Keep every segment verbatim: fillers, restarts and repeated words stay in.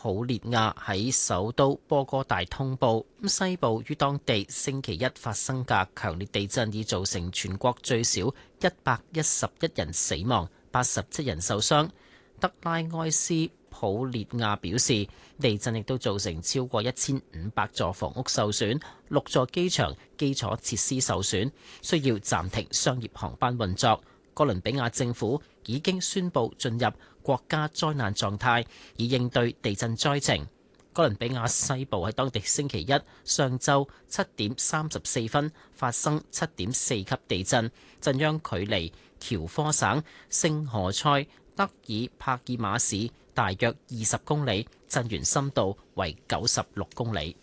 普列亞喺首都波哥大通報，西部於當地星期一發生嘅強烈地震已造成全國最少一百一十一人死亡，八十七人受傷。德拉埃斯普列亞表示，地震亦都造成超過一千五百座房屋受損，六座機場基礎設施受損，需要暫停商業航班運作。哥倫比亞政府已經宣布進入國家災難狀態，以應對地震災情。哥倫比亞西部喺當地星期一上晝七點三十四分發生七點四級地震，震央距離喬科省聖何塞德爾帕爾馬市大約二十公里，震源深度為九十六公里。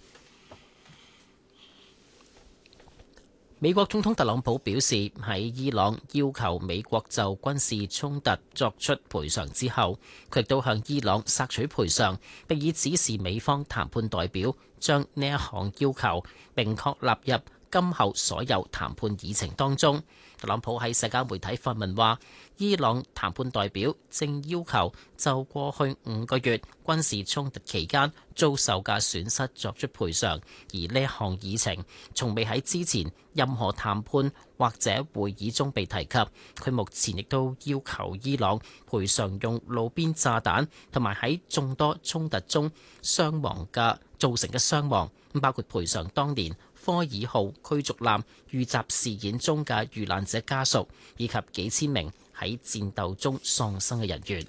美國總統特朗普表示，喺伊朗要求美國就軍事衝突作出賠償之後，佢亦都向伊朗索取賠償，並已指示美方談判代表將呢一項要求明確納入今後所有談判議程當中。特朗普喺社交媒體發文話，伊朗談判代表正要求就過去五個月軍事衝突期間遭受嘅損失作出賠償，而呢一項議程從未喺之前任何談判或者會議中被提及。佢目前亦都要求伊朗賠償用路邊炸彈同埋喺眾多衝突中傷亡嘅造成嘅傷亡，包括賠償當年科爾號驅逐艦遇襲事件中嘅遇難者家屬，以及幾千名喺戰鬥中喪生嘅人員。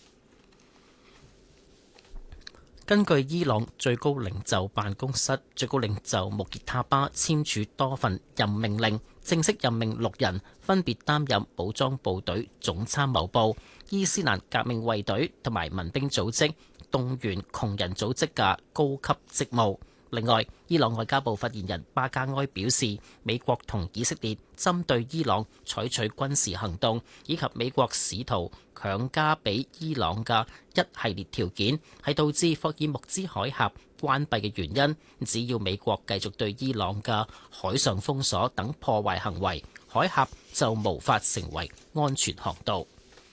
根據伊朗最高領袖辦公室，最高領袖穆傑塔巴簽署多份任命令，正式任命六人，分別擔任武裝部隊總參謀部、伊斯蘭革命衛隊同埋民兵組織、動員窮人組織嘅高級職務。另外，伊朗外交部發言人巴加埃表示，美國同以色列針對伊朗採取軍事行動，以及美國試圖強加俾伊朗嘅一系列條件，係導致霍爾木茲海峽關閉嘅原因。只要美國繼續對伊朗嘅海上封鎖等破壞行為，海峽就無法成為安全航道。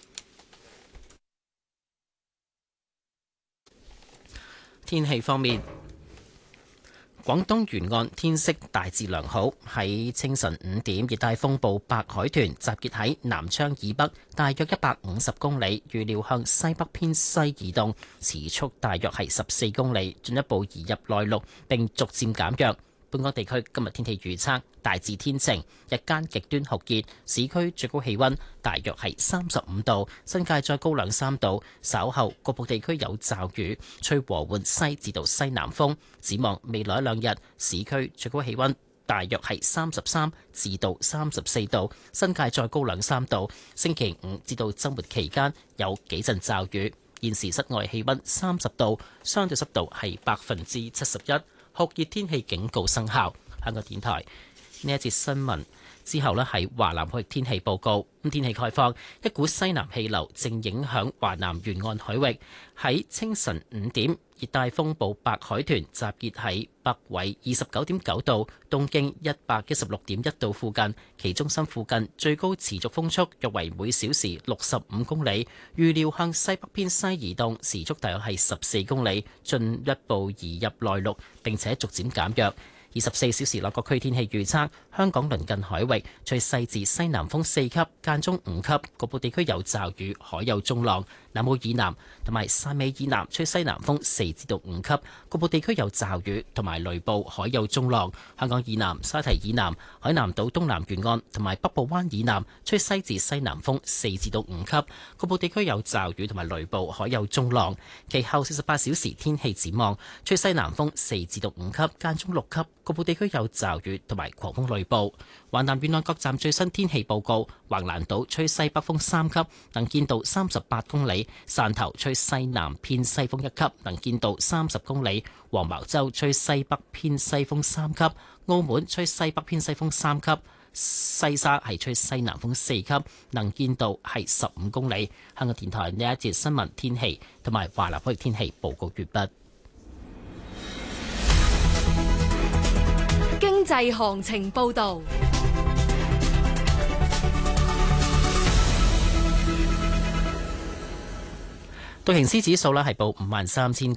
天氣方面，廣東沿岸天色大致良好。喺清晨五點，熱帶風暴白海豚集結喺南昌以北大約一百五十公里，預料向西北偏西移動，時速大約係十四公里，進一步移入內陸並逐漸減弱。本港地區今日天氣預測大致天晴，日間極端酷熱，市區最高氣溫大約係三十五度，新界再高兩三度。稍後局部地區有驟雨，吹和緩西至到西南風。展望未來兩日，市區最高氣溫大約係三十三至到三十四度，新界再高兩三度。星期五至到週末期間有幾陣驟雨。現時室外氣溫三十度，相對濕度係百分之七十一。酷熱天氣警告生效。香港電台呢一節新聞之後呢，係華南海域天氣報告。咁天氣概況，一股西南氣流正影響華南沿岸海域。喺清晨五點，熱帶風暴白海豚集結喺北緯二十九點九度、東經一百一十六點一度附近，其中心附近最高持續風速約為每小時六十五公里，預料向西北偏西移動，時速大約係十四公里，進一步移入內陸，並且逐漸減弱。二十四小時內各區天氣預測：香港鄰近海域吹西至西南風四級，間中五級，局部地區有驟雨，海有中浪。南澳以南同埋汕尾以南吹西南風四至到五級，局部地區有驟雨同埋雷暴，海有中浪。香港以南、沙堤以南、海南島東南沿岸同埋北部灣以南吹西至西南風四至到五級，局部地區有驟雨同埋雷暴，海有中浪。其後四十八小時天氣展望：吹西南風四至到五級，間中六級，局部地區有驟雨同埋狂風雷暴。華南沿岸各站最新天氣報告：橫瀾島吹西北風三級，能見度三十八公里；汕頭吹西南偏西風一級，能見度三十公里；黃茅洲吹西北偏西風三級；澳門吹西北偏西風三級；西沙係吹西南風四級，能見度係十五公里。香港電台呢一節新聞天氣同埋華南海域天氣報告完畢。 經濟行情報導。 道瓊斯指數咧係報五萬三千